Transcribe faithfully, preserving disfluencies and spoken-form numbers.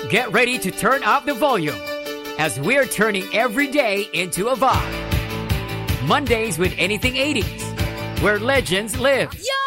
Get ready to turn up the volume as we're turning every day into a vibe. Mondays with Anything eighties, where legends live. Yo!